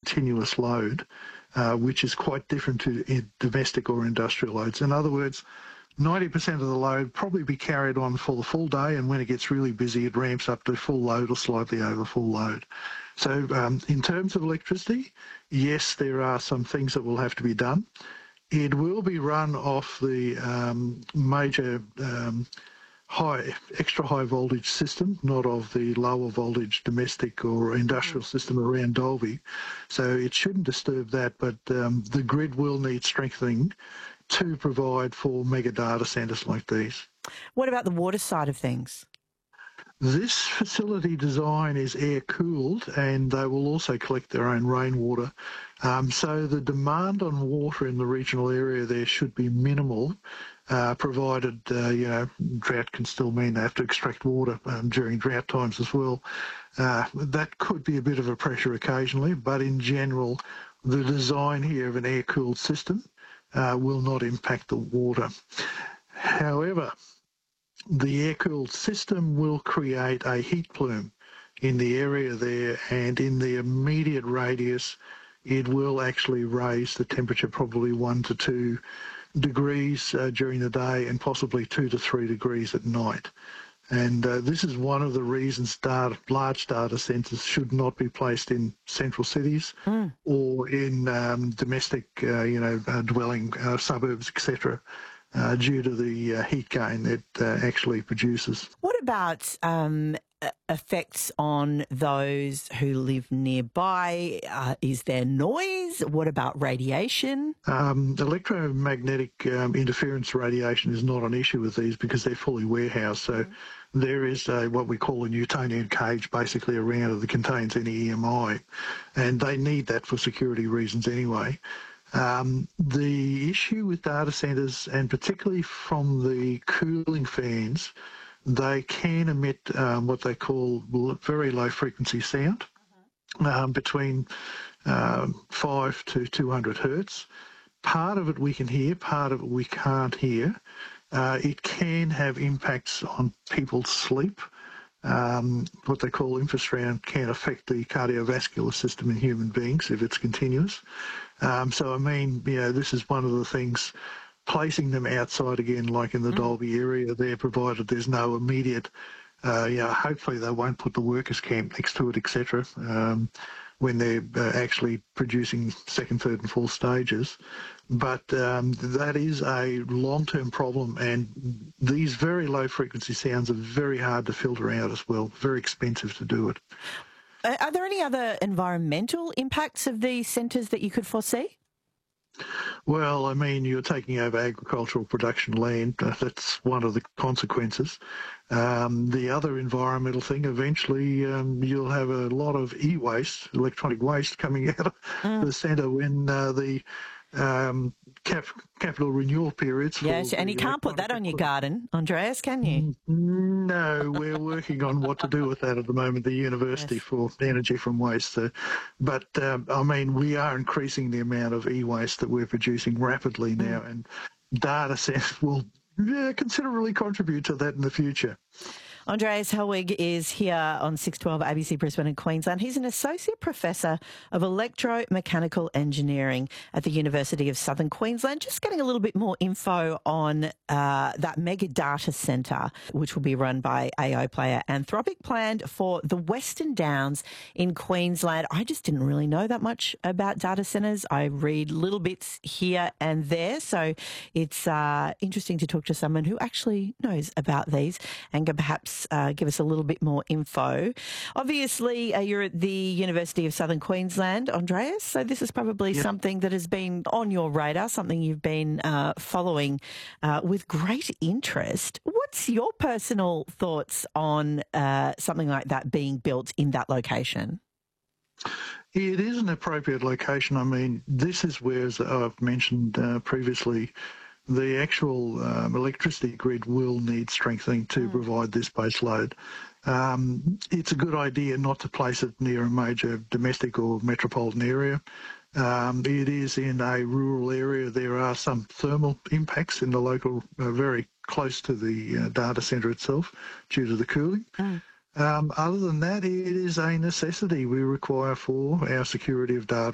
continuous load, which is quite different to domestic or industrial loads. In other words, 90% of the load probably be carried on for the full day, and when it gets really busy, it ramps up to full load or slightly over full load. So in terms of electricity, yes, there are some things that will have to be done. It will be run off the major extra high voltage system, not of the lower voltage domestic or industrial system around Dalby. So it shouldn't disturb that, but the grid will need strengthening to provide for mega data centres like these. What about the water side of things? This facility design is air-cooled, and they will also collect their own rainwater. So the demand on water in the regional area there should be minimal, provided, drought can still mean they have to extract water during drought times as well. That could be a bit of a pressure occasionally, but in general, the design here of an air-cooled system will not impact the water. However, the air-cooled system will create a heat plume in the area there, and in the immediate radius, it will actually raise the temperature probably 1 to 2 degrees during the day, and possibly 2 to 3 degrees at night. And this is one of the reasons large data centres should not be placed in central cities or in domestic, dwelling suburbs, etc., due to the heat gain it actually produces. What about effects on those who live nearby? Is there noise? What about radiation? Electromagnetic interference radiation is not an issue with these because they're fully warehoused. So there is what we call a Newtonian cage basically around it that contains any EMI, and they need that for security reasons anyway. The issue with data centres, and particularly from the cooling fans, they can emit what they call very low frequency sound, between 5 to 200 hertz. Part of it we can hear, part of it we can't hear. It can have impacts on people's sleep. What they call infrasound can affect the cardiovascular system in human beings if it's continuous. So, I mean, this is one of the things, placing them outside again, like in the Dalby area there, provided there's no immediate, hopefully they won't put the workers' camp next to it, etc., when they're actually producing second, third and fourth stages. But that is a long-term problem, and these very low-frequency sounds are very hard to filter out as well, very expensive to do it. Are there any other environmental impacts of these centres that you could foresee? Well, I mean, you're taking over agricultural production land. That's one of the consequences. The other environmental thing, eventually you'll have a lot of e-waste, electronic waste, coming out of the centre when the capital renewal periods. Yes, and you can't put that on your garden, Andreas, can you? No, we're working on what to do with that at the moment, the university, for energy from waste. But, I mean, we are increasing the amount of e-waste that we're producing rapidly now, and data centres will considerably contribute to that in the future. Andreas Helwig is here on 612 ABC Brisbane and Queensland. He's an Associate Professor of Electromechanical Engineering at the University of Southern Queensland. Just getting a little bit more info on that mega data centre, which will be run by AI player Anthropic, planned for the Western Downs in Queensland. I just didn't really know that much about data centres. I read little bits here and there, so it's interesting to talk to someone who actually knows about these and can perhaps give us a little bit more info. Obviously, you're at the University of Southern Queensland, Andreas, so this is probably something that has been on your radar, something you've been following with great interest. What's your personal thoughts on something like that being built in that location? It is an appropriate location. I mean, this is where, as I've mentioned previously, the actual electricity grid will need strengthening to provide this base load. It's a good idea not to place it near a major domestic or metropolitan area. It is in a rural area. There are some thermal impacts in the local, very close to the data centre itself due to the cooling. Other than that, it is a necessity we require for our security of data